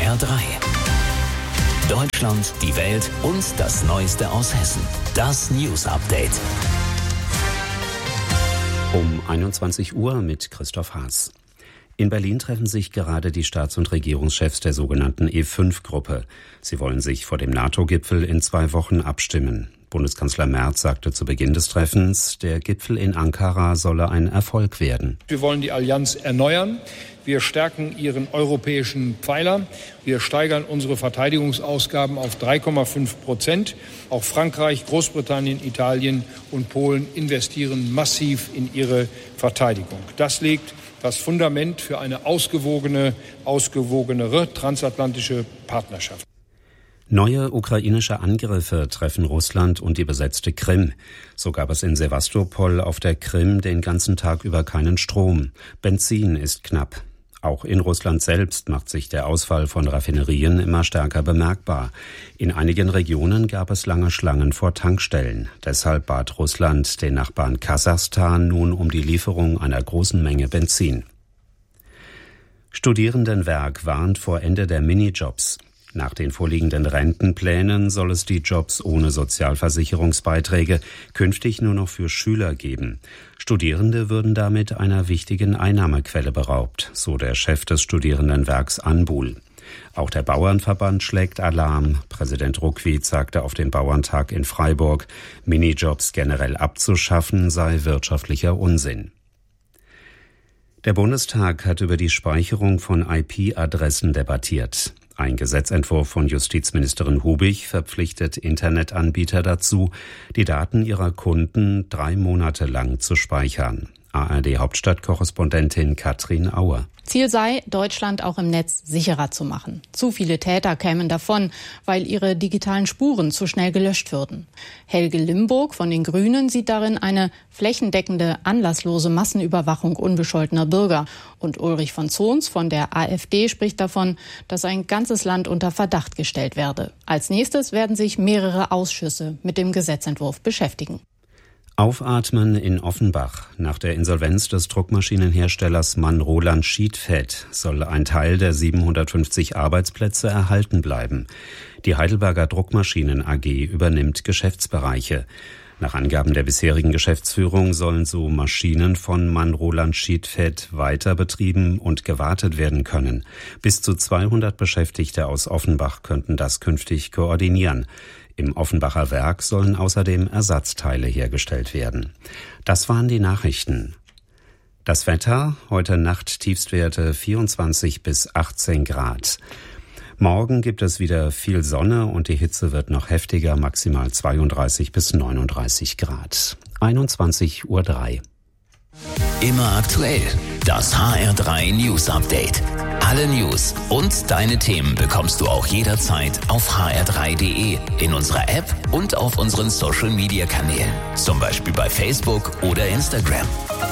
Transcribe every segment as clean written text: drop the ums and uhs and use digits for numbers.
HR3. Deutschland, die Welt und das Neueste aus Hessen. Das News Update. Um 21 Uhr mit Christoph Haas. In Berlin treffen sich gerade die Staats- und Regierungschefs der sogenannten E5-Gruppe. Sie wollen sich vor dem NATO-Gipfel in 2 Wochen abstimmen. Bundeskanzler Merz sagte zu Beginn des Treffens, der Gipfel in Ankara solle ein Erfolg werden. Wir wollen die Allianz erneuern. Wir stärken ihren europäischen Pfeiler. Wir steigern unsere Verteidigungsausgaben auf 3,5%. Auch Frankreich, Großbritannien, Italien und Polen investieren massiv in ihre Verteidigung. Das legt das Fundament für eine ausgewogenere transatlantische Partnerschaft. Neue ukrainische Angriffe treffen Russland und die besetzte Krim. So gab es in Sewastopol auf der Krim den ganzen Tag über keinen Strom. Benzin ist knapp. Auch in Russland selbst macht sich der Ausfall von Raffinerien immer stärker bemerkbar. In einigen Regionen gab es lange Schlangen vor Tankstellen. Deshalb bat Russland den Nachbarn Kasachstan nun um die Lieferung einer großen Menge Benzin. Studierendenwerk warnt vor Ende der Minijobs. Nach den vorliegenden Rentenplänen soll es die Jobs ohne Sozialversicherungsbeiträge künftig nur noch für Schüler geben. Studierende würden damit einer wichtigen Einnahmequelle beraubt, so der Chef des Studierendenwerks Anbul. Auch der Bauernverband schlägt Alarm. Präsident Ruckwied sagte auf dem Bauerntag in Freiburg, Minijobs generell abzuschaffen sei wirtschaftlicher Unsinn. Der Bundestag hat über die Speicherung von IP-Adressen debattiert. Ein Gesetzentwurf von Justizministerin Hubig verpflichtet Internetanbieter dazu, die Daten ihrer Kunden 3 Monate lang zu speichern. ARD-Hauptstadtkorrespondentin Katrin Auer. Ziel sei, Deutschland auch im Netz sicherer zu machen. Zu viele Täter kämen davon, weil ihre digitalen Spuren zu schnell gelöscht würden. Helge Limburg von den Grünen sieht darin eine flächendeckende, anlasslose Massenüberwachung unbescholtener Bürger. Und Ulrich von Zons von der AfD spricht davon, dass ein ganzes Land unter Verdacht gestellt werde. Als nächstes werden sich mehrere Ausschüsse mit dem Gesetzentwurf beschäftigen. Aufatmen in Offenbach. Nach der Insolvenz des Druckmaschinenherstellers Mann-Roland Schiedfeld soll ein Teil der 750 Arbeitsplätze erhalten bleiben. Die Heidelberger Druckmaschinen AG übernimmt Geschäftsbereiche. Nach Angaben der bisherigen Geschäftsführung sollen so Maschinen von Mann-Roland Schiedfeld weiter betrieben und gewartet werden können. Bis zu 200 Beschäftigte aus Offenbach könnten das künftig koordinieren. Im Offenbacher Werk sollen außerdem Ersatzteile hergestellt werden. Das waren die Nachrichten. Das Wetter, heute Nacht Tiefstwerte 24 bis 18 Grad. Morgen gibt es wieder viel Sonne und die Hitze wird noch heftiger, maximal 32 bis 39 Grad. 21:03 Uhr. Immer aktuell. Das HR3 News Update. Alle News und deine Themen bekommst du auch jederzeit auf hr3.de, in unserer App und auf unseren Social-Media-Kanälen. Zum Beispiel bei Facebook oder Instagram.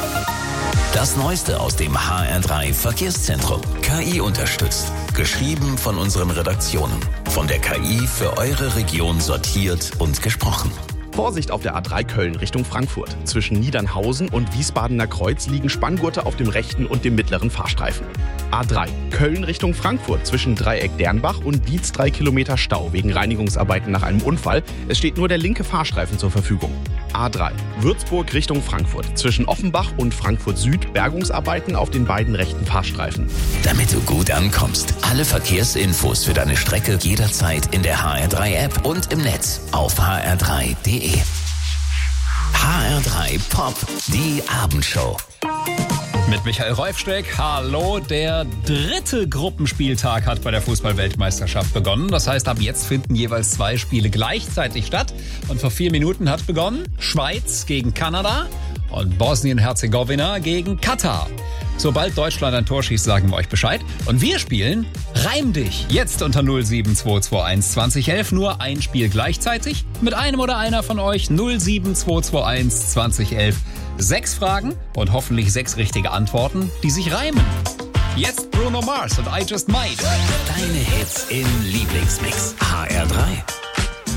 Das Neueste aus dem HR3 Verkehrszentrum. KI unterstützt. Geschrieben von unseren Redaktionen. Von der KI für eure Region sortiert und gesprochen. Vorsicht auf der A3 Köln Richtung Frankfurt. Zwischen Niedernhausen und Wiesbadener Kreuz liegen Spanngurte auf dem rechten und dem mittleren Fahrstreifen. A3 Köln Richtung Frankfurt. Zwischen Dreieck Dernbach und Dietz 3 Kilometer Stau wegen Reinigungsarbeiten nach einem Unfall. Es steht nur der linke Fahrstreifen zur Verfügung. A3 Würzburg Richtung Frankfurt. Zwischen Offenbach und Frankfurt Süd Bergungsarbeiten auf den beiden rechten Fahrstreifen. Damit du gut ankommst, alle Verkehrsinfos für deine Strecke jederzeit in der HR3-App und im Netz auf hr3.de. HR3 Pop, die Abendshow. Mit Michael Reufsteck, hallo. Der 3. Gruppenspieltag hat bei der Fußball-Weltmeisterschaft begonnen. Das heißt, ab jetzt finden jeweils 2 Spiele gleichzeitig statt. Und vor 4 Minuten hat begonnen Schweiz gegen Kanada und Bosnien-Herzegowina gegen Katar. Sobald Deutschland ein Tor schießt, sagen wir euch Bescheid. Und wir spielen Reim dich. Jetzt unter 07221 2011 nur ein Spiel gleichzeitig. Mit einem oder einer von euch 07221 2011. 6 Fragen und hoffentlich 6 richtige Antworten, die sich reimen. Jetzt Bruno Mars und I Just Might. Deine Hits im Lieblingsmix. HR3.